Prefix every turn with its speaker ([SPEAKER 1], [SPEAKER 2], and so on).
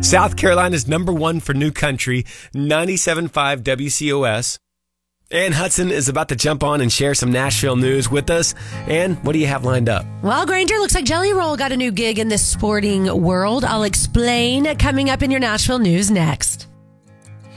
[SPEAKER 1] South Carolina's number one for new country, 97.5 WCOS. Ann Hudson is about to jump on and share some Nashville news with us. Ann, what do you have lined up?
[SPEAKER 2] Well, Granger, looks like Jelly Roll got a new gig in the sporting world. I'll explain coming up in your Nashville news next.